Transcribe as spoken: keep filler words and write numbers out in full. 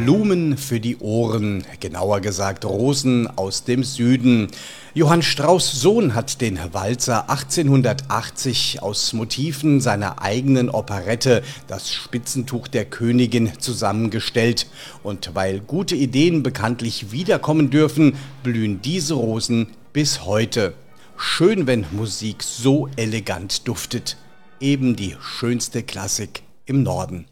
Blumen für die Ohren, genauer gesagt Rosen aus dem Süden. Johann Strauß' Sohn hat den Walzer achtzehnhundertachtzig aus Motiven seiner eigenen Operette Das Spitzentuch der Königin zusammengestellt. Und weil gute Ideen bekanntlich wiederkommen dürfen, blühen diese Rosen bis heute. Schön, wenn Musik so elegant duftet. Eben die schönste Klassik im Norden.